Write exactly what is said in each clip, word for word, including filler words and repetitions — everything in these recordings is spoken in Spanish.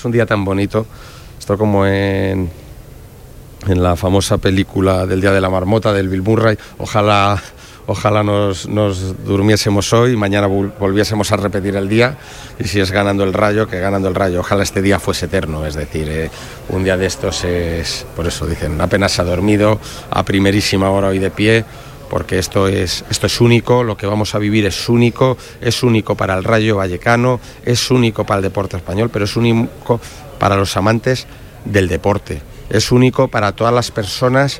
es un día tan bonito. Esto como en, en la famosa película del Día de la Marmota del Bill Murray. Ojalá, ojalá nos, nos durmiésemos hoy y mañana volviésemos a repetir el día. Y si es ganando el Rayo, que ganando el Rayo. Ojalá este día fuese eterno. Es decir, eh, un día de estos es, por eso dicen, apenas se ha dormido, a primerísima hora hoy de pie. Porque esto es, esto es único, lo que vamos a vivir es único, es único para el Rayo Vallecano, es único para el deporte español, pero es único para los amantes del deporte, es único para todas las personas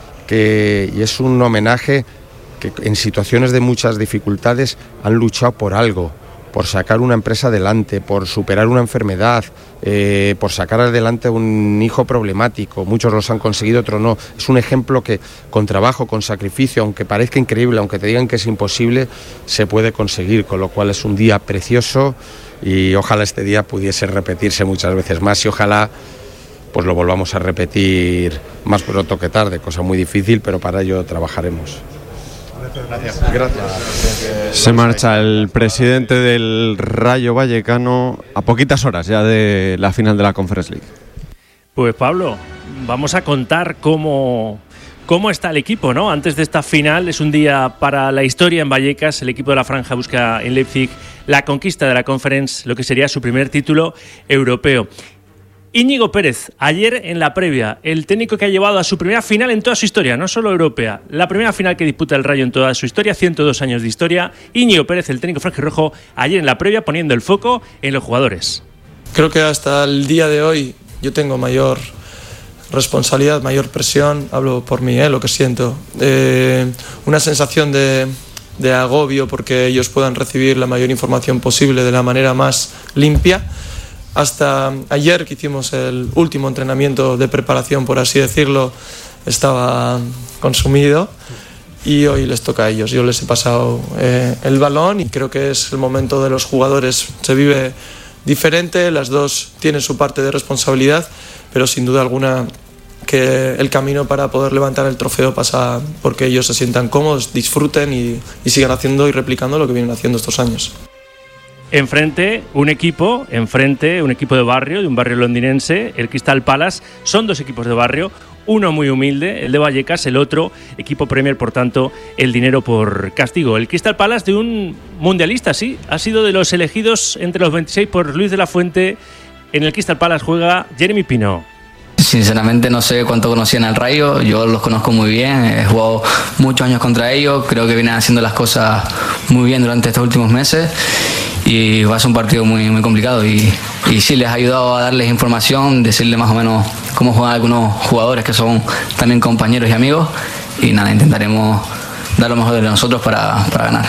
que, y es un homenaje que en situaciones de muchas dificultades han luchado por algo, por sacar una empresa adelante, por superar una enfermedad, eh, por sacar adelante un hijo problemático. Muchos los han conseguido, otros no. Es un ejemplo que con trabajo, con sacrificio, aunque parezca increíble, aunque te digan que es imposible, se puede conseguir, con lo cual es un día precioso y ojalá este día pudiese repetirse muchas veces más y ojalá pues lo volvamos a repetir más pronto que tarde, cosa muy difícil, pero para ello trabajaremos. Gracias. Gracias. Se marcha el presidente del Rayo Vallecano a poquitas horas ya de la final de la Conference League. Pues Pablo, vamos a contar cómo, cómo está el equipo, ¿no? Antes de esta final es un día para la historia en Vallecas. El equipo de la Franja busca en Leipzig la conquista de la Conference, lo que sería su primer título europeo. Íñigo Pérez, ayer en la previa, el técnico que ha llevado a su primera final en toda su historia, no solo europea, la primera final que disputa el Rayo en toda su historia, ciento dos años de historia. Íñigo Pérez, el técnico franjirrojo, ayer en la previa poniendo el foco en los jugadores. Creo que hasta el día de hoy yo tengo mayor responsabilidad, mayor presión, hablo por mí, ¿eh? Lo que siento, eh, una sensación de, de agobio porque ellos puedan recibir la mayor información posible de la manera más limpia. Hasta ayer que hicimos el último entrenamiento de preparación, por así decirlo, estaba consumido y hoy les toca a ellos. Yo les he pasado eh, el balón y creo que es el momento de los jugadores. Se vive diferente, las dos tienen su parte de responsabilidad, pero sin duda alguna que el camino para poder levantar el trofeo pasa porque ellos se sientan cómodos, disfruten y, y sigan haciendo y replicando lo que vienen haciendo estos años. Enfrente, un equipo, enfrente, un equipo de barrio, de un barrio londinense, el Crystal Palace. Son dos equipos de barrio, uno muy humilde, el de Vallecas, el otro, equipo Premier, por tanto, el dinero por castigo. El Crystal Palace de un mundialista, sí, ha sido de los elegidos entre los veintiséis por Luis de la Fuente. En el Crystal Palace juega Jeremy Pino. Sinceramente no sé cuánto conocían al Rayo, yo los conozco muy bien, he jugado muchos años contra ellos, creo que vienen haciendo las cosas muy bien durante estos últimos meses y va a ser un partido muy, muy complicado y, y sí, les ha ayudado a darles información, decirles más o menos cómo juegan algunos jugadores que son también compañeros y amigos y nada, intentaremos dar lo mejor de nosotros para, para ganar.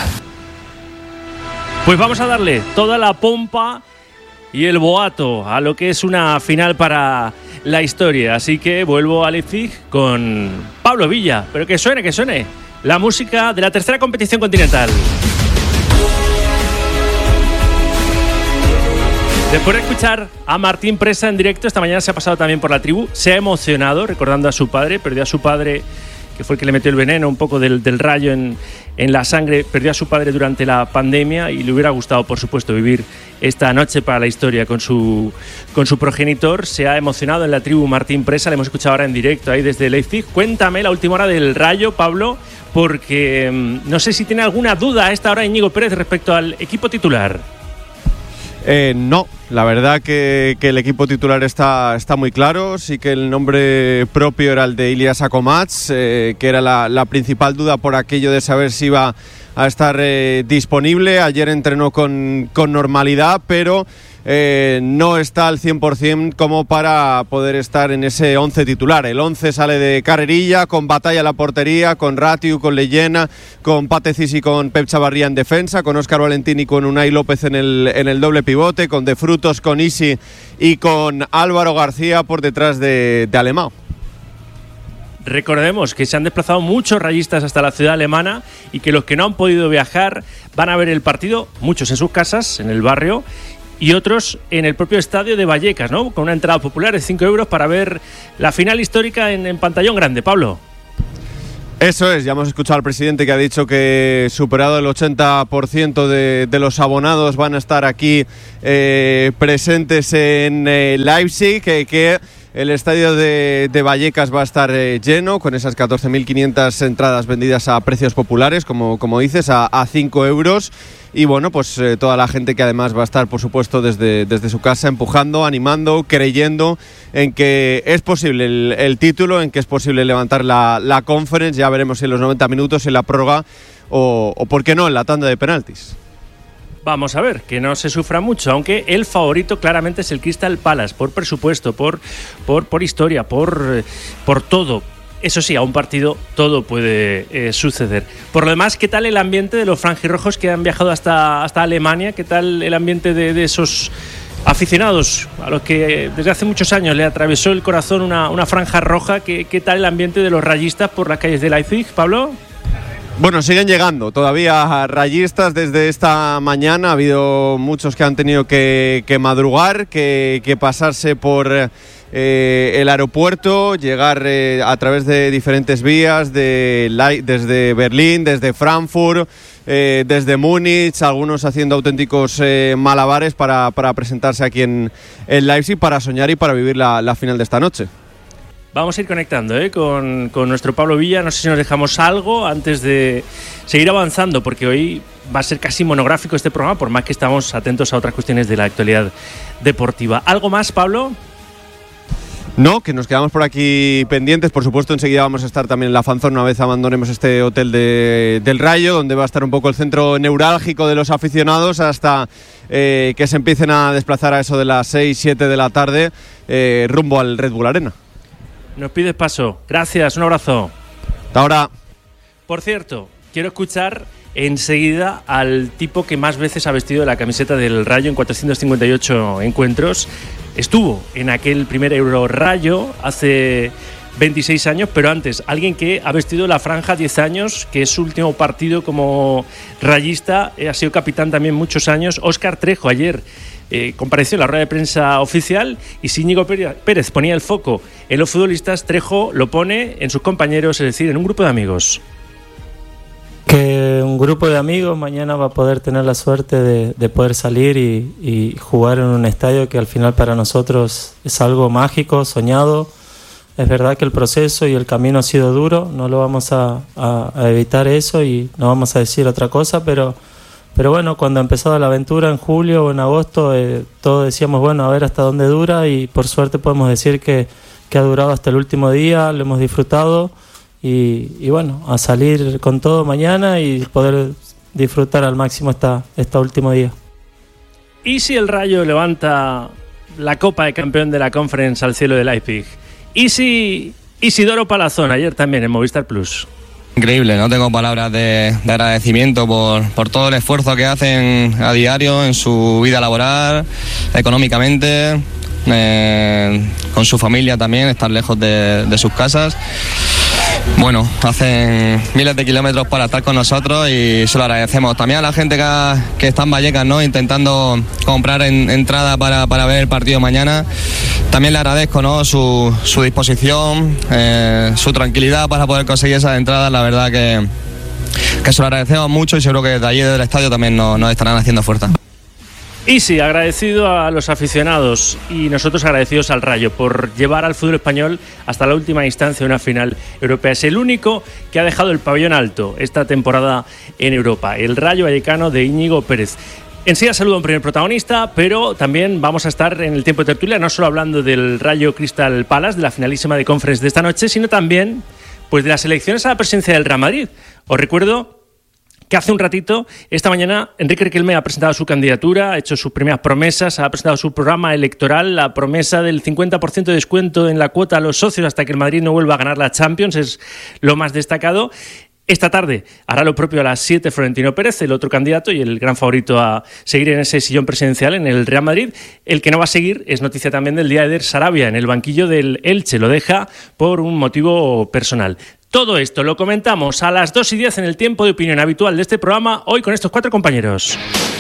Pues vamos a darle toda la pompa y el boato a lo que es una final para la historia, así que vuelvo a Leipzig con Pablo Villa, pero que suene, que suene la música de la tercera competición continental. Después de escuchar a Martín Presa en directo, esta mañana se ha pasado también por la tribu, se ha emocionado recordando a su padre, perdió a su padre, que fue el que le metió el veneno, un poco del, del rayo en, en la sangre, perdió a su padre durante la pandemia y le hubiera gustado, por supuesto, vivir esta noche para la historia con su, con su progenitor. Se ha emocionado en la tribu Martín Presa, le hemos escuchado ahora en directo ahí desde Leipzig. Cuéntame la última hora del Rayo, Pablo, porque mmm, no sé si tiene alguna duda a esta hora Íñigo Pérez respecto al equipo titular. Eh, no, la verdad que, que el equipo titular está, está muy claro. Sí que el nombre propio era el de Ilias Akomats, eh, que era la, la principal duda por aquello de saber si iba a estar eh, disponible. Ayer entrenó con, con normalidad, pero eh, no está al cien por ciento como para poder estar en ese once titular. El once sale de carrerilla, con Batalla a la portería, con Ratiu, con Leyena, con Patecis y con Pep Chavarría en defensa, con Óscar Valentín y con Unai López en el, en el doble pivote, con De Frutos, con Isi y con Álvaro García por detrás de, de Alemão. Recordemos que se han desplazado muchos rayistas hasta la ciudad alemana y que los que no han podido viajar van a ver el partido, muchos en sus casas, en el barrio, y otros en el propio estadio de Vallecas, ¿no? Con una entrada popular de cinco euros para ver la final histórica en, en pantallón grande. Pablo. Eso es, ya hemos escuchado al presidente que ha dicho que superado el ochenta por ciento de, de los abonados van a estar aquí eh, presentes en eh, Leipzig, que, que el estadio de, de Vallecas va a estar eh, lleno, con esas catorce mil quinientas entradas vendidas a precios populares, como, como dices, a, a cinco euros. Y bueno, pues eh, toda la gente que además va a estar, por supuesto, desde, desde su casa empujando, animando, creyendo en que es posible el, el título, en que es posible levantar la, la Conference. Ya veremos si en los noventa minutos, en la prórroga o, o, por qué no, en la tanda de penaltis. Vamos a ver, que no se sufra mucho, aunque el favorito claramente es el Crystal Palace, por presupuesto, por, por, por historia, por, por todo. Eso sí, a un partido todo puede eh, suceder. Por lo demás, ¿qué tal el ambiente de los franjirrojos que han viajado hasta, hasta Alemania? ¿Qué tal el ambiente de, de esos aficionados a los que desde hace muchos años le atravesó el corazón una, una franja roja? ¿Qué, ¿Qué tal el ambiente de los rayistas por las calles de Leipzig, Pablo? Bueno, siguen llegando todavía rayistas desde esta mañana. Ha habido muchos que han tenido que, que madrugar, que, que pasarse por eh, el aeropuerto, llegar eh, a través de diferentes vías, de, desde Berlín, desde Frankfurt, eh, desde Múnich, algunos haciendo auténticos eh, malabares para, para presentarse aquí en, en Leipzig, para soñar y para vivir la, la final de esta noche. Vamos a ir conectando ¿eh? con, con nuestro Pablo Villa. No sé si nos dejamos algo antes de seguir avanzando, porque hoy va a ser casi monográfico este programa, por más que estamos atentos a otras cuestiones de la actualidad deportiva. ¿Algo más, Pablo? No, que nos quedamos por aquí pendientes. Por supuesto, enseguida vamos a estar también en la fanzone una vez abandonemos este hotel de, del Rayo, donde va a estar un poco el centro neurálgico de los aficionados hasta eh, que se empiecen a desplazar a eso de las seis, siete de la tarde eh, rumbo al Red Bull Arena. Nos pides paso. Gracias, un abrazo. Hasta ahora. Por cierto, quiero escuchar enseguida al tipo que más veces ha vestido la camiseta del Rayo en cuatrocientos cincuenta y ocho encuentros. Estuvo en aquel primer Euro Rayo hace veintiséis años, pero antes, alguien que ha vestido la franja diez años, que es su último partido como rayista, ha sido capitán también muchos años, Óscar Trejo. Ayer eh, compareció en la rueda de prensa oficial y si Íñigo Pérez ponía el foco en los futbolistas, Trejo lo pone en sus compañeros, es decir, en un grupo de amigos. Que un grupo de amigos mañana va a poder tener la suerte de, de poder salir y, y jugar en un estadio que al final para nosotros es algo mágico, soñado. Es verdad que el proceso y el camino ha sido duro, no lo vamos a, a, a evitar eso y no vamos a decir otra cosa, pero, pero bueno, cuando ha empezado la aventura en julio o en agosto, eh, todos decíamos, bueno, a ver hasta dónde dura, y por suerte podemos decir que, que ha durado hasta el último día, lo hemos disfrutado. Y, y bueno, a salir con todo mañana y poder disfrutar al máximo esta, este último día. ¿Y si el Rayo levanta la Copa de Campeón de la Conference al cielo de Leipzig? ¿Y si Isidoro Palazón ayer también en Movistar Plus? Increíble, no tengo palabras de, de agradecimiento por, por todo el esfuerzo que hacen a diario en su vida laboral, económicamente, eh, con su familia también, estar lejos de, de sus casas. Bueno, hacen miles de kilómetros para estar con nosotros y se lo agradecemos. También a la gente que, que está en Vallecas, ¿no?, intentando comprar en, entrada para, para ver el partido mañana. También le agradezco, ¿no?, su, su disposición, eh, su tranquilidad para poder conseguir esas entradas. La verdad que, que se lo agradecemos mucho y seguro que desde allí, desde el estadio, también nos, nos estarán haciendo fuerza. Y sí, agradecido a los aficionados y nosotros agradecidos al Rayo por llevar al fútbol español hasta la última instancia de una final europea. Es el único que ha dejado el pabellón alto esta temporada en Europa, el Rayo Vallecano de Íñigo Pérez. Enseguida saludo a un primer protagonista, pero también vamos a estar en el tiempo de tertulia, no solo hablando del Rayo Crystal Palace, de la finalísima de Conference de esta noche, sino también pues de las elecciones a la presidencia del Real Madrid. Os recuerdo que hace un ratito, esta mañana, Enrique Riquelme ha presentado su candidatura, ha hecho sus primeras promesas, ha presentado su programa electoral, la promesa del cincuenta por ciento de descuento en la cuota a los socios hasta que el Madrid no vuelva a ganar la Champions, es lo más destacado. Esta tarde hará lo propio a las siete Florentino Pérez, el otro candidato y el gran favorito a seguir en ese sillón presidencial en el Real Madrid. El que no va a seguir es noticia también del día de Eder Sarabia en el banquillo del Elche, lo deja por un motivo personal. Todo esto lo comentamos a las dos y diez en el tiempo de opinión habitual de este programa, hoy con estos cuatro compañeros.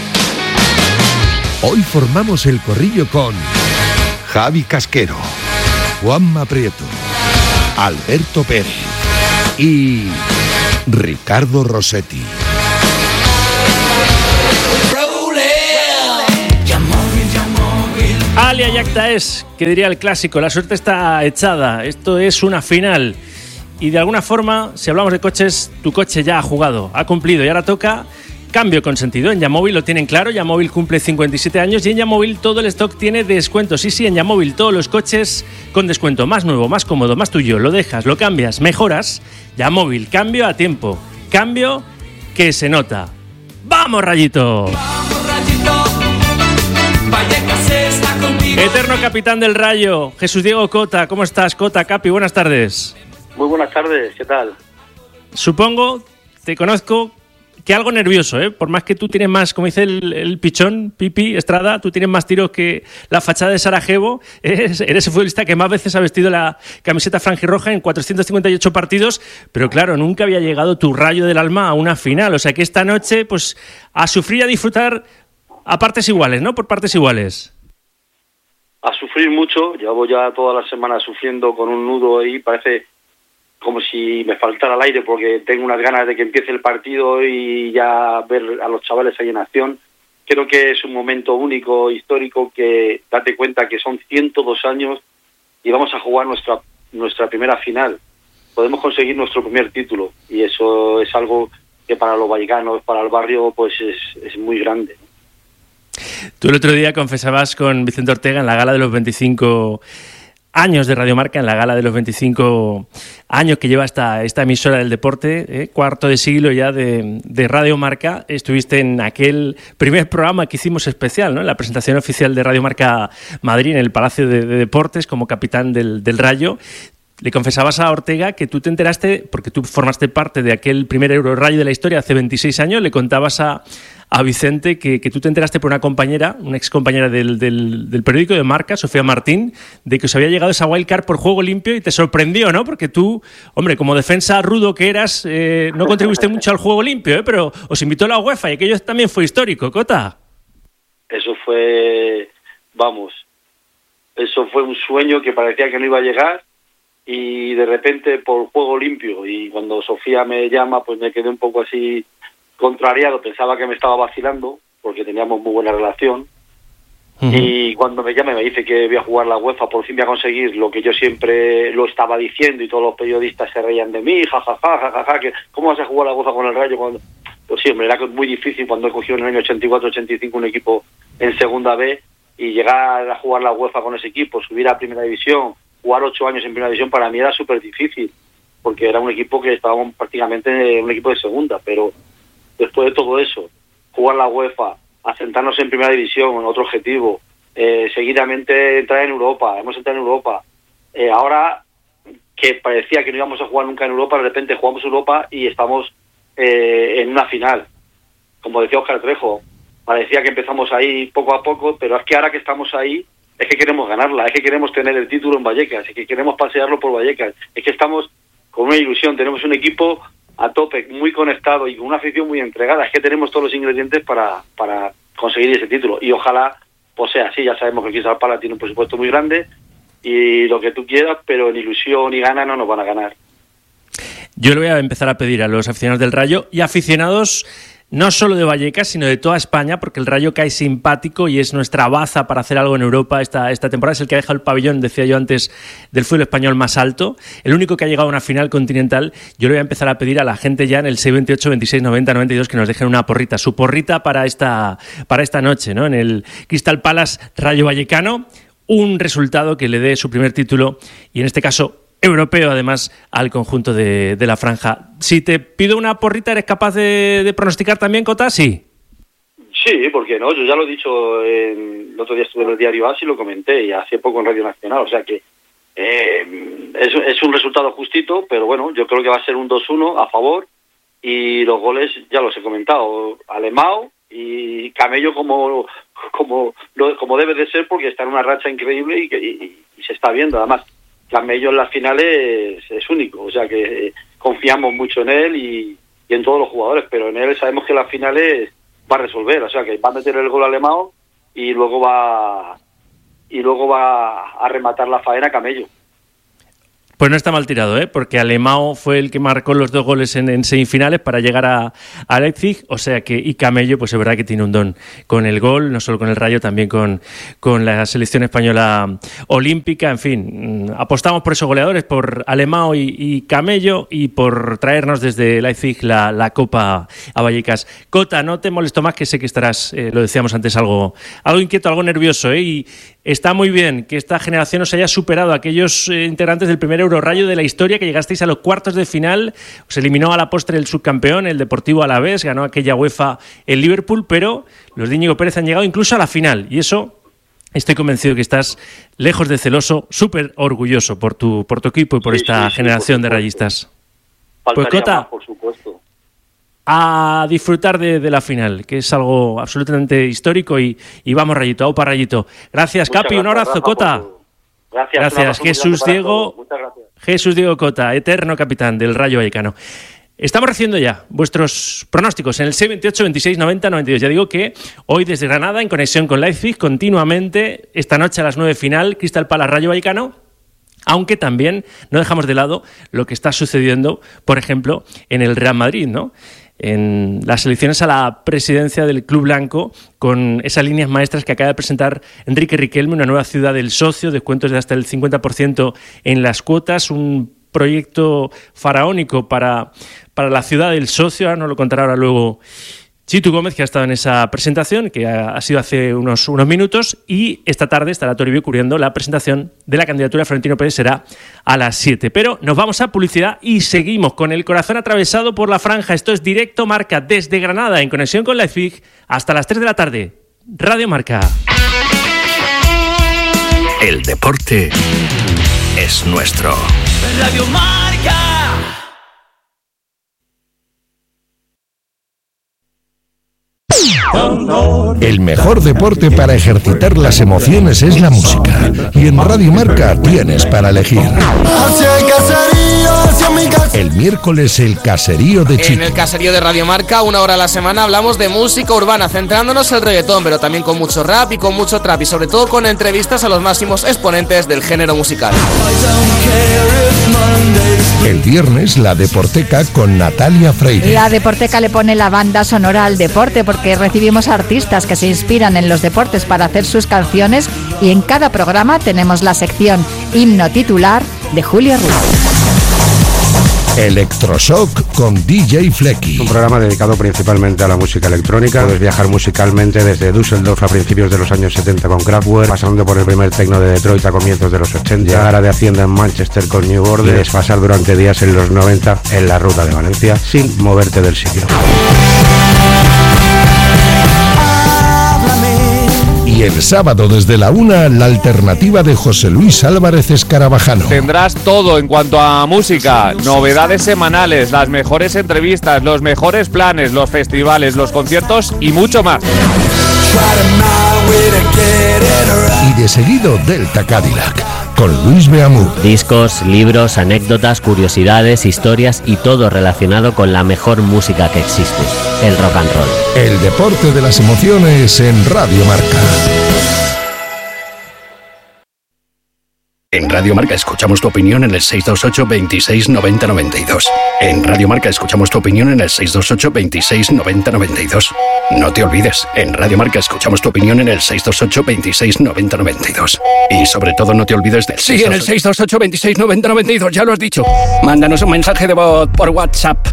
Hoy formamos el corrillo con Javi Casquero, Juanma Prieto, Alberto Pérez y Ricardo Rossetti. Alia Yacta es, que diría el clásico, la suerte está echada, esto es una final. Y de alguna forma, si hablamos de coches, tu coche ya ha jugado, ha cumplido y ahora toca cambio consentido. En Yamóvil lo tienen claro, Yamóvil cumple cincuenta y siete años y en Yamóvil todo el stock tiene descuento. Sí, sí, en Yamóvil todos los coches con descuento, más nuevo, más cómodo, más tuyo, lo dejas, lo cambias, mejoras. Yamóvil, cambio a tiempo, cambio que se nota. ¡Vamos, Rayito! ¡Vamos, Rayito! Vallecas está contigo. Eterno capitán del Rayo, Jesús Diego Cota. ¿Cómo estás, Cota? Capi, buenas tardes. Muy buenas tardes, ¿qué tal? Supongo, te conozco, que algo nervioso, ¿eh? Por más que tú tienes más, como dice el, el pichón, Pipi, Estrada, tú tienes más tiros que la fachada de Sarajevo. Eres, eres el futbolista que más veces ha vestido la camiseta franjirroja en cuatrocientos cincuenta y ocho partidos, pero claro, nunca había llegado tu Rayo del alma a una final. O sea que esta noche, pues, a sufrir y a disfrutar a partes iguales, ¿no? Por partes iguales. A sufrir mucho, llevo ya toda la semana sufriendo con un nudo ahí, parece como si me faltara el aire porque tengo unas ganas de que empiece el partido y ya ver a los chavales ahí en acción. Creo que es un momento único, histórico, que date cuenta que son ciento dos años y vamos a jugar nuestra nuestra primera final. Podemos conseguir nuestro primer título y eso es algo que para los vallecanos, para el barrio, pues es, es muy grande. Tú el otro día confesabas con Vicente Ortega en la gala de los veinticinco años de Radio Marca, en la gala de los veinticinco años que lleva esta, esta emisora del deporte, eh, cuarto de siglo ya de, de Radio Marca. Estuviste en aquel primer programa que hicimos especial, ¿no? En la presentación oficial de Radio Marca Madrid, en el Palacio de, de Deportes, como capitán del, del Rayo. Le confesabas a Ortega que tú te enteraste, porque tú formaste parte de aquel primer Eurorayo de la historia hace veintiséis años, le contabas a, a Vicente que, que tú te enteraste por una compañera, una ex compañera del, del, del periódico de Marca, Sofía Martín, de que os había llegado esa wildcard por juego limpio y te sorprendió, ¿no? Porque tú, hombre, como defensa rudo que eras, eh, no contribuiste mucho al juego limpio, ¿eh? Pero os invitó la UEFA y aquello también fue histórico, Cota. Eso fue, vamos, eso fue un sueño que parecía que no iba a llegar. Y de repente por juego limpio, y cuando Sofía me llama pues me quedé un poco así contrariado, pensaba que me estaba vacilando porque teníamos muy buena relación. Uh-huh. Y cuando me llama y me dice que voy a jugar la UEFA, por fin voy a conseguir lo que yo siempre lo estaba diciendo y todos los periodistas se reían de mí, jajaja, jajaja, ja, ja, ja, que ¿cómo vas a jugar la UEFA con el Rayo? Cuando... Pues sí, hombre, era muy difícil cuando he cogido en el año ochenta y cuatro ochenta y cinco un equipo en segunda B y llegar a jugar la UEFA con ese equipo, subir a primera división, jugar ocho años en primera división para mí era súper difícil, porque era un equipo que estábamos prácticamente un equipo de segunda, pero después de todo eso, jugar la UEFA, asentarnos en primera división, en otro objetivo, eh, seguidamente entrar en Europa, hemos entrado en Europa, eh, ahora que parecía que no íbamos a jugar nunca en Europa, de repente jugamos Europa y estamos eh, en una final, como decía Óscar Trejo, parecía que empezamos ahí poco a poco, pero es que ahora que estamos ahí, es que queremos ganarla, es que queremos tener el título en Vallecas, es que queremos pasearlo por Vallecas, es que estamos con una ilusión, tenemos un equipo a tope, muy conectado y con una afición muy entregada, es que tenemos todos los ingredientes para, para conseguir ese título y ojalá pues sea así. Ya sabemos que Crystal Palace tiene un presupuesto muy grande y lo que tú quieras, pero en ilusión y gana no nos van a ganar. Yo le voy a empezar a pedir a los aficionados del Rayo y aficionados no solo de Vallecas, sino de toda España, porque el Rayo cae simpático y es nuestra baza para hacer algo en Europa esta, esta temporada. Es el que ha dejado el pabellón, decía yo antes, del fútbol español más alto, el único que ha llegado a una final continental. Yo le voy a empezar a pedir a la gente ya en el seis veintiocho, veintiséis, noventa, noventa y dos que nos dejen una porrita, su porrita para esta, para esta noche, ¿no? En el Crystal Palace Rayo Vallecano, un resultado que le dé su primer título y en este caso europeo, además, al conjunto de, de la franja. Si te pido una porrita, ¿eres capaz de, de pronosticar también, Cota? Sí. Sí, ¿por qué no? Yo ya lo he dicho, en, el otro día estuve en el diario A S y lo comenté, y hace poco en Radio Nacional, o sea que eh, es, es un resultado justito, pero bueno, yo creo que va a ser un dos uno a favor, y los goles ya los he comentado, Alemão y Camello como como como debe de ser, porque está en una racha increíble y, y, y se está viendo, además. Camello en las finales es, es único, o sea que eh, confiamos mucho en él y, y en todos los jugadores, pero en él sabemos que en las finales va a resolver, o sea que va a meter el gol Alemão y luego va y luego va a rematar la faena Camello. Pues no está mal tirado, ¿eh? Porque Alemão fue el que marcó los dos goles en, en semifinales para llegar a, a Leipzig, o sea que, y Camello, pues es verdad que tiene un don con el gol, no solo con el Rayo, también con, con la selección española olímpica, en fin, apostamos por esos goleadores, por Alemão y, y Camello, y por traernos desde Leipzig la, la Copa a Vallecas. Cota, no te molesto más, que sé que estarás, eh, lo decíamos antes, algo, algo inquieto, algo nervioso, ¿eh? Y está muy bien que esta generación os haya superado a aquellos eh, integrantes del primer Eurorayo de la historia, que llegasteis a los cuartos de final, os eliminó a la postre el subcampeón, el Deportivo Alavés, ganó aquella UEFA el Liverpool, pero los de Íñigo Pérez han llegado incluso a la final, y eso estoy convencido que estás lejos de celoso, súper orgulloso por tu, por tu equipo y por Sí, esta sí, sí, generación por de rayistas. Faltaría Pues Cota, más, por supuesto. a disfrutar de, de la final, que es algo absolutamente histórico, y, y vamos Rayito, aupa Rayito. Gracias, Muchas Capi, un gracias, abrazo, Rafa, Cota. por tu- Gracias, Gracias, un abrazo muy Jesús grande para Diego. todos. Muchas gracias. Jesús Diego Cota, eterno capitán del Rayo Vallecano. Estamos recibiendo ya vuestros pronósticos en el seis veintiocho, veintiséis, noventa, noventa y dos. Ya digo que hoy desde Granada, en conexión con Leipzig, continuamente, esta noche a las nueve final, Crystal Palace Rayo Vallecano, aunque también no dejamos de lado lo que está sucediendo, por ejemplo, en el Real Madrid, ¿no? En las elecciones a la presidencia del Club Blanco, con esas líneas maestras que acaba de presentar Enrique Riquelme, una nueva ciudad del socio, descuentos de hasta el cincuenta por ciento en las cuotas, un proyecto faraónico para, para la ciudad del socio. Ahora nos lo contará ahora luego Chitu Gómez, que ha estado en esa presentación, que ha, ha sido hace unos, unos minutos, y esta tarde estará Toribio cubriendo la presentación de la candidatura de Florentino Pérez, será a las siete. Pero nos vamos a publicidad y seguimos con el corazón atravesado por la franja. Esto es Directo Marca desde Granada, en conexión con Leipzig, hasta las tres de la tarde. Radio Marca. El deporte es nuestro. Radio Marca. El mejor deporte para ejercitar las emociones es la música. Y en Radio Marca tienes para elegir. El miércoles el caserío de Chitu. En el caserío de Radio Marca, una hora a la semana, hablamos de música urbana, centrándonos en el reggaetón, pero también con mucho rap y con mucho trap, y sobre todo con entrevistas a los máximos exponentes del género musical. El viernes la Deporteca con Natalia Freire. La Deporteca le pone la banda sonora al deporte, porque recibimos artistas que se inspiran en los deportes para hacer sus canciones, y en cada programa tenemos la sección Himno Titular de Julio Ruiz. Electroshock con D J Flecky. Un programa dedicado principalmente a la música electrónica. Puedes viajar musicalmente desde Düsseldorf a principios de los años setenta con Kraftwerk, pasando por el primer techno de Detroit a comienzos de los ochenta, llegar a de Hacienda en Manchester con New Order, y desfasar durante días en los noventa en la ruta de Valencia sin moverte del sitio. Y el sábado desde la una, la alternativa de José Luis Álvarez Escarabajano. Tendrás todo en cuanto a música, novedades semanales, las mejores entrevistas, los mejores planes, los festivales, los conciertos y mucho más. Y de seguido Delta Cadillac, con Luis Beamú. Discos, libros, anécdotas, curiosidades, historias y todo relacionado con la mejor música que existe, el rock and roll. El deporte de las emociones en Radio Marca. En Radio Marca escuchamos tu opinión en el seis dos ocho, veintiséis, noventa, noventa y dos. En Radio Marca escuchamos tu opinión en el seis dos ocho, veintiséis, noventa, noventa y dos. No te olvides, en Radio Marca escuchamos tu opinión en el seis dos ocho, veintiséis, noventa, noventa y dos. Y sobre todo no te olvides del... Sí, en el seis dos ocho, veintiséis, noventa, noventa y dos, ya lo has dicho. Mándanos un mensaje de voz por WhatsApp.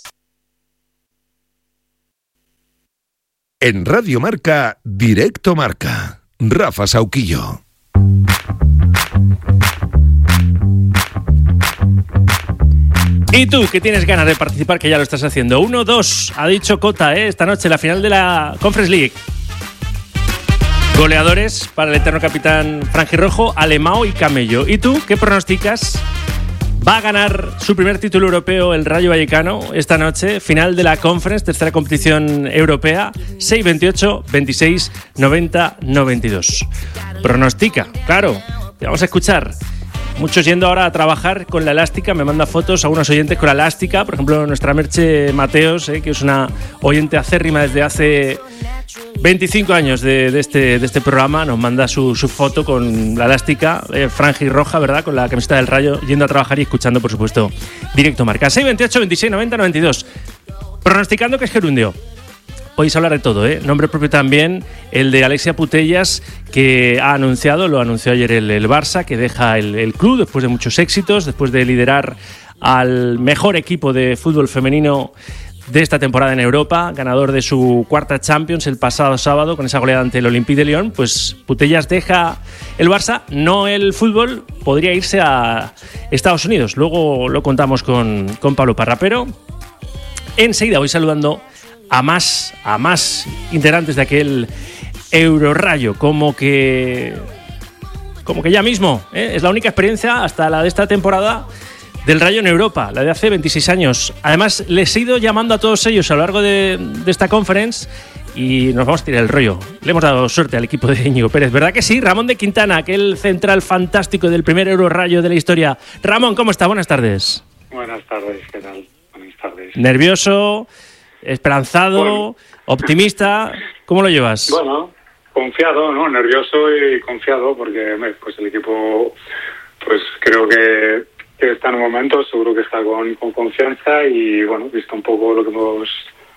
En Radio Marca, Directo Marca. Rafa Sauquillo. Y tú, que tienes ganas de participar, que ya lo estás haciendo. uno dos, ha dicho Cota, ¿eh? Esta noche, la final de la Conference League. Goleadores para el eterno capitán franjirrojo, Alemão y Camello. ¿Y tú, qué pronosticas? Va a ganar su primer título europeo el Rayo Vallecano esta noche, final de la Conference, tercera competición europea, seis veintiocho, veintiséis, noventa, noventa y dos. Pronostica, claro, te vamos a escuchar. muchos yendo ahora a trabajar con la elástica. Me manda fotos a unos oyentes con la elástica. Por ejemplo, nuestra Merche Mateos, eh, que es una oyente acérrima desde hace veinticinco años de, de, este, de este programa, nos manda su, su foto con la elástica eh, franja y roja, ¿verdad? Con la camiseta del Rayo, yendo a trabajar y escuchando, por supuesto, Directo Marca. seis veintiocho, veintiséis noventa, noventa y dos. Pronosticando que es gerundio. Podéis hablar de todo, ¿eh? Nombre propio también, el de Alexia Putellas, que ha anunciado, lo anunció ayer el, el Barça, que deja el, el club después de muchos éxitos, después de liderar al mejor equipo de fútbol femenino de esta temporada en Europa, ganador de su cuarta Champions el pasado sábado con esa goleada ante el Olympique de Lyon. Pues Putellas deja el Barça, no el fútbol, podría irse a Estados Unidos. Luego lo contamos con, con Pablo Parra, pero enseguida voy saludando a más, a más integrantes de aquel Eurorayo, como que como que ya mismo, ¿eh? Es la única experiencia hasta la de esta temporada del Rayo en Europa, la de hace veintiséis años. Además, les he ido llamando a todos ellos a lo largo de, de esta conference y nos vamos a tirar el rollo. Le hemos dado suerte al equipo de Íñigo Pérez, ¿verdad que sí? Ramón de Quintana, aquel central fantástico del primer Eurorayo de la historia. Ramón, ¿cómo está? Buenas tardes. Buenas tardes, ¿qué tal? Buenas tardes. Nervioso, esperanzado, bueno, optimista, ¿cómo lo llevas? Bueno, confiado, ¿no? Nervioso y confiado porque pues el equipo, pues creo que, que está en un momento, seguro que está con, con confianza y bueno, visto un poco lo que hemos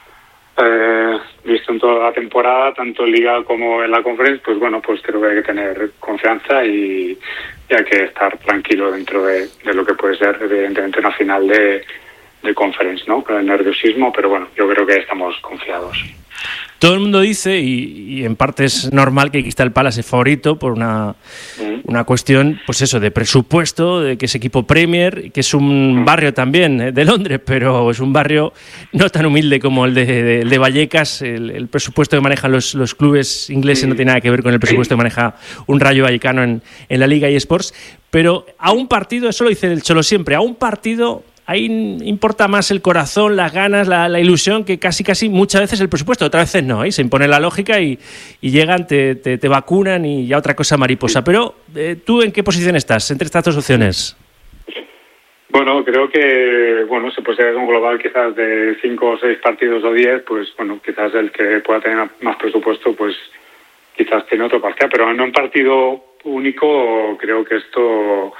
eh, visto en toda la temporada, tanto en Liga como en la Conference, pues bueno, pues creo que hay que tener confianza y, y hay que estar tranquilo dentro de, de lo que puede ser evidentemente una final de de Conference, ¿no? Con el nerviosismo, pero bueno, yo creo que estamos confiados. Todo el mundo dice, y, y en parte es normal, que Crystal Palace es favorito por una, mm. una cuestión, pues eso, de presupuesto, de que es equipo Premier, que es un mm. barrio también eh, de Londres, pero es un barrio no tan humilde como el de, de, de Vallecas. El, el presupuesto que manejan los, los clubes ingleses mm. no tiene nada que ver con el presupuesto que maneja un Rayo Vallecano en, en la Liga eSports, pero a un partido, eso lo dice el Cholo siempre, a un partido ahí importa más el corazón, las ganas, la, la ilusión, que casi casi muchas veces el presupuesto, otras veces no, ¿eh? Se impone la lógica y, y llegan, te, te, te vacunan y ya otra cosa mariposa. Pero, eh, ¿tú en qué posición estás entre estas dos opciones? Bueno, creo que bueno se puede ser un global quizás de cinco o seis partidos o diez, pues bueno, quizás el que pueda tener más presupuesto, pues quizás tiene otro partido, pero en un partido único creo que esto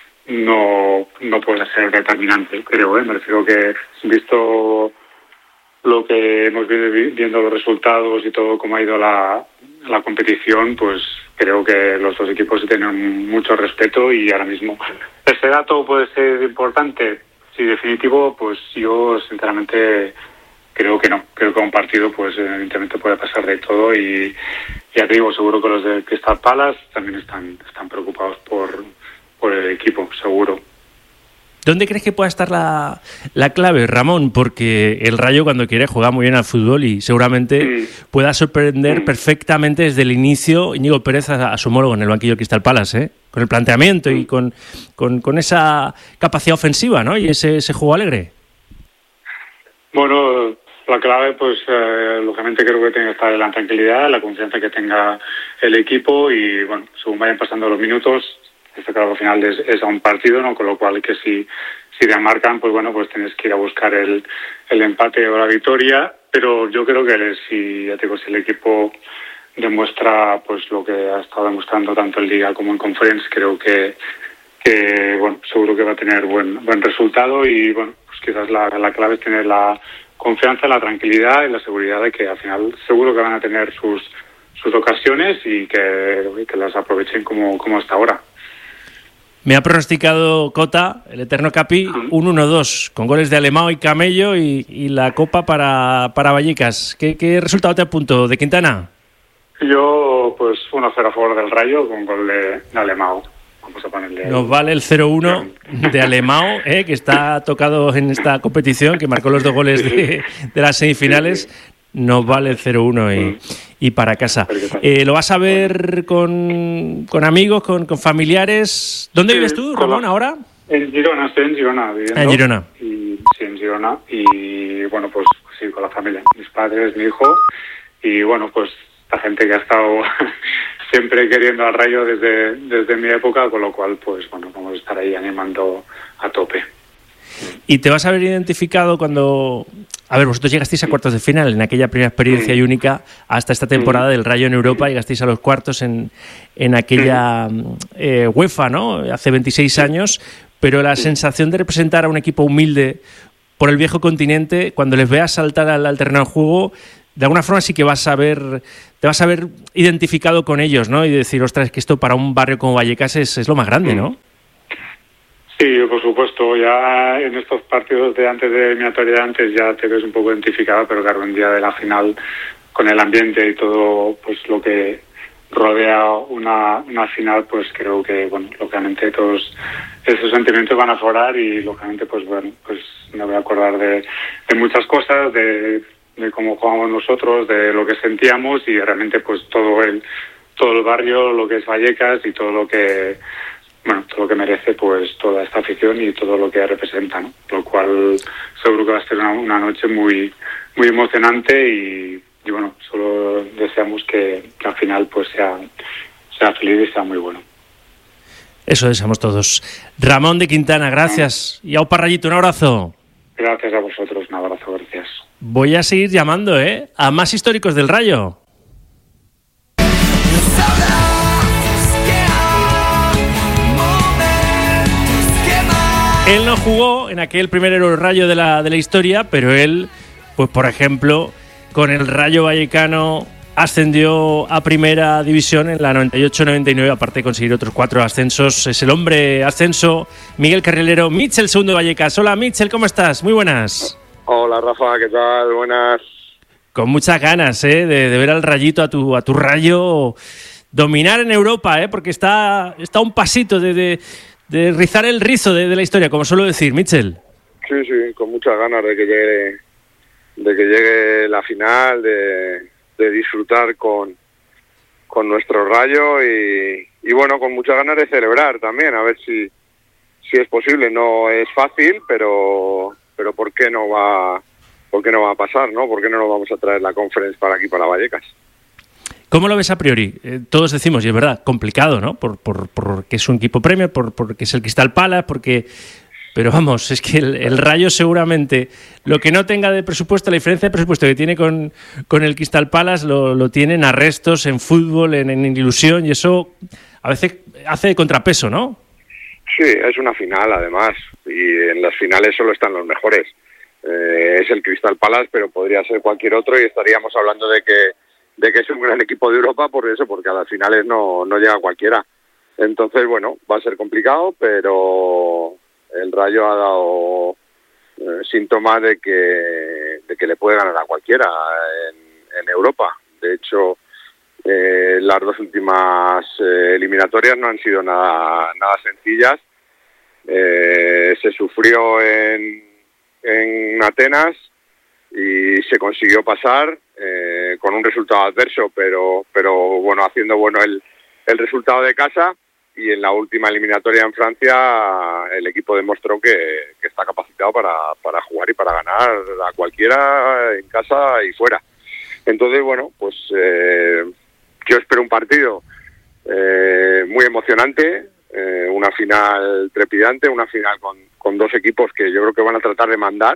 no no puede ser determinante, creo, ¿eh? Me refiero que, visto lo que hemos ido viendo los resultados y todo cómo ha ido la, la competición, pues creo que los dos equipos tienen mucho respeto y ahora mismo ese dato puede ser importante. Si definitivo, pues yo sinceramente creo que no. Creo que un partido pues evidentemente puede pasar de todo y ya te digo, seguro que los de Crystal Palace también están, están preocupados por por el equipo, seguro. ¿Dónde crees que pueda estar la, la clave, Ramón? Porque el Rayo, cuando quiere, juega muy bien al fútbol y seguramente mm. pueda sorprender mm. perfectamente desde el inicio Íñigo Pérez a, a su homólogo en el banquillo Crystal Palace, ¿eh? Con el planteamiento mm. y con, con, con esa capacidad ofensiva, ¿no? Y ese, ese juego alegre. Bueno, la clave, pues, eh, lógicamente creo que tiene que estar en la tranquilidad, la confianza que tenga el equipo y, bueno, según vayan pasando los minutos, este claro al final es, es a un partido, ¿no? Con lo cual que si si te marcan, pues bueno, pues tienes que ir a buscar el, el empate o la victoria, pero yo creo que si ya te digo, si el equipo demuestra pues lo que ha estado demostrando tanto en Liga como en Conference, creo que que bueno, seguro que va a tener buen buen resultado y bueno, pues quizás la, la clave es tener la confianza, la tranquilidad y la seguridad de que al final seguro que van a tener sus sus ocasiones y que, que las aprovechen como, como hasta ahora. Me ha pronosticado Cota, el eterno Capi, un uno dos, con goles de Alemão y Camello y, y la Copa para, para Vallecas. ¿Qué, ¿Qué resultado te apunto, de Quintana? Yo, pues uno cero a favor del Rayo con gol de, de Alemão. Vamos a ponerle... Nos vale el cero uno de Alemão, eh, que está tocado en esta competición, que marcó los dos goles de, de las semifinales. Nos vale el cero uno y, y para casa. Eh, ¿Lo vas a ver con, con amigos, con, con familiares? ¿Dónde sí, vives tú, Ramón, la, ahora? En Girona, estoy en Girona viviendo. En Girona. Y, sí, en Girona. Y bueno, pues sí, con la familia. Mis padres, mi hijo. Y bueno, pues la gente que ha estado siempre queriendo al Rayo desde, desde mi época, con lo cual, pues bueno, vamos a estar ahí animando a tope. ¿Y te vas a haber identificado cuando... A ver, vosotros llegasteis a cuartos de final en aquella primera experiencia y única hasta esta temporada del Rayo en Europa, llegasteis a los cuartos en, en aquella eh, UEFA, ¿no? Hace veintiséis años, pero la sensación de representar a un equipo humilde por el viejo continente, cuando les veas saltar al, al terreno de juego, de alguna forma sí que vas a ver, te vas a ver identificado con ellos, ¿no? Y decir, ostras, es que esto para un barrio como Vallecas es, es lo más grande, ¿no? Sí, por supuesto, ya en estos partidos de antes de eliminatoria de antes ya te ves un poco identificado, pero claro, en día de la final, con el ambiente y todo pues lo que rodea una, una final, pues creo que, bueno, lógicamente todos esos sentimientos van a aflorar y lógicamente, pues bueno, pues me voy a acordar de, de muchas cosas, de, de cómo jugamos nosotros, de lo que sentíamos y realmente pues todo el, todo el barrio, lo que es Vallecas y todo lo que... bueno, todo lo que merece pues toda esta afición y todo lo que representa, ¿no? Lo cual seguro que va a ser una, una noche muy muy emocionante y, y bueno, solo deseamos que, que al final pues sea, sea feliz y sea muy bueno. Eso deseamos todos. Ramón de Quintana, gracias. Y aupa Rayito, un abrazo. Gracias a vosotros, un abrazo, gracias. Voy a seguir llamando, ¿eh? A más históricos del Rayo. Él no jugó en aquel primer Rayo de la, de la historia, pero él, pues por ejemplo, con el Rayo Vallecano ascendió a primera división en la noventa y ocho noventa y nueve, aparte de conseguir otros cuatro ascensos. Es el hombre ascenso, Miguel Carrilero, Mitchell, segundo de Vallecas. Hola Mitchell, ¿cómo estás? Muy buenas. Hola Rafa, ¿qué tal? Buenas. Con muchas ganas, ¿eh? de, de ver al Rayito, a tu, a tu Rayo dominar en Europa, ¿eh? Porque está, está a un pasito de... de de rizar el rizo de, de la historia, como suelo decir, Mitchell. Sí, sí, con muchas ganas de que llegue de que llegue la final, de, de disfrutar con, con nuestro Rayo y, y bueno, con muchas ganas de celebrar también, a ver si, si es posible. No es fácil, pero pero ¿por qué no va por qué no va a pasar, ¿no? ¿Por qué no nos vamos a traer la conference para aquí, para Vallecas? ¿Cómo lo ves a priori? Eh, todos decimos, y es verdad, complicado, ¿no? Por, por, porque es un equipo Premier, por, porque es el Crystal Palace, porque... Pero vamos, es que el, el Rayo seguramente, lo que no tenga de presupuesto, la diferencia de presupuesto que tiene con, con el Crystal Palace, lo, lo tiene en arrestos, en fútbol, en, en ilusión, y eso a veces hace de contrapeso, ¿no? Sí, es una final además, y en las finales solo están los mejores. Eh, es el Crystal Palace, pero podría ser cualquier otro y estaríamos hablando de que de que es un gran equipo de Europa por eso, porque a las finales no, no llega cualquiera. Entonces, bueno, va a ser complicado, pero el Rayo ha dado eh, síntomas de que de que le puede ganar a cualquiera en, en Europa. De hecho, eh, las dos últimas eh, eliminatorias no han sido nada, nada sencillas. Eh, se sufrió en, en Atenas y se consiguió pasar eh, con un resultado adverso, pero pero bueno, haciendo bueno el, el resultado de casa, y en la última eliminatoria en Francia el equipo demostró que, que está capacitado para, para jugar y para ganar a cualquiera en casa y fuera. Entonces, bueno, pues eh, yo espero un partido eh, muy emocionante, eh, una final trepidante, una final con, con dos equipos que yo creo que van a tratar de mandar.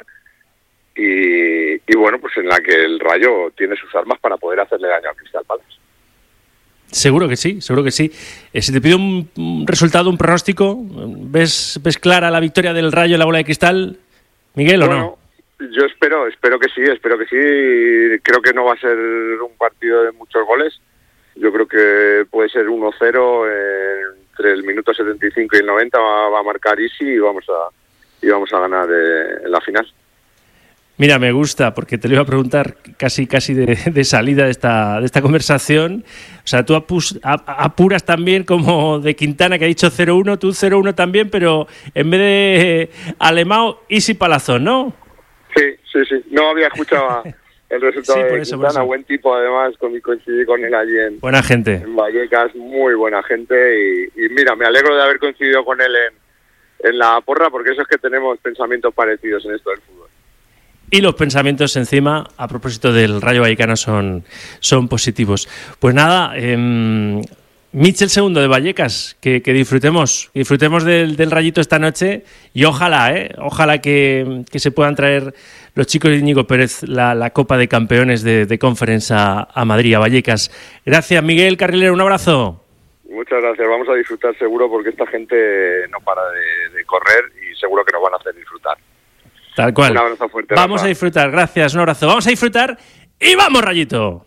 Y, y bueno, pues en la que el Rayo tiene sus armas para poder hacerle daño al Crystal Palace. Seguro que sí, seguro que sí. Eh, si te pido un, un resultado, un pronóstico, ¿ves ves clara la victoria del Rayo en la bola de cristal, Miguel, o bueno, no? Yo espero, espero que sí, espero que sí. Creo que no va a ser un partido de muchos goles. Yo creo que puede ser uno cero entre el minuto setenta y cinco y el noventa, va, va a marcar Isi y vamos a, y vamos a ganar eh, en la final. Mira, me gusta, porque te lo iba a preguntar casi casi de, de salida de esta de esta conversación. O sea, tú apus, apuras también como de Quintana, que ha dicho cero uno, tú cero uno también, pero en vez de Alemão, Isi Palazón, ¿no? Sí, sí, sí. No había escuchado el resultado sí, de eso, Quintana, buen tipo además, coincidí con él allí en, buena gente. En Vallecas, muy buena gente. Y, y mira, me alegro de haber coincidido con él en, en la porra, porque eso es que tenemos pensamientos parecidos en esto del fútbol. Y los pensamientos encima, a propósito del Rayo Vallecano, son, son positivos. Pues nada, eh, Michel segundo de Vallecas, que, que disfrutemos, que disfrutemos del, del Rayito esta noche y ojalá, ¿eh? ojalá que, que se puedan traer los chicos de Íñigo Pérez la, la Copa de Campeones de, de Conference a, a Madrid, a Vallecas. Gracias, Miguel Carrilero, un abrazo. Muchas gracias, vamos a disfrutar seguro porque esta gente no para de, de correr y seguro que nos van a hacer disfrutar. Tal cual. Un abrazo fuerte. Vamos Rafa. a disfrutar, gracias, un abrazo. Vamos a disfrutar y vamos, Rayito.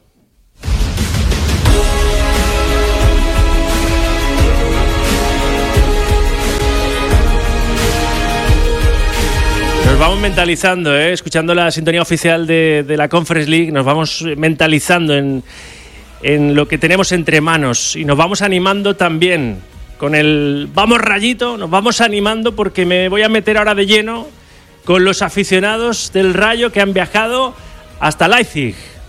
Nos vamos mentalizando, ¿eh? Escuchando la sintonía oficial de, de la Conference League, nos vamos mentalizando en, en lo que tenemos entre manos y nos vamos animando también con el vamos Rayito, nos vamos animando porque me voy a meter ahora de lleno con los aficionados del Rayo que han viajado hasta Leipzig.